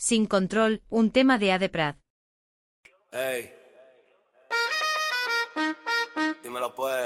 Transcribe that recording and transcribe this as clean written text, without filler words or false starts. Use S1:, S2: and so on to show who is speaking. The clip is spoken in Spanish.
S1: Sin control, un tema de Ade Prat.
S2: Ey, dímelo pues.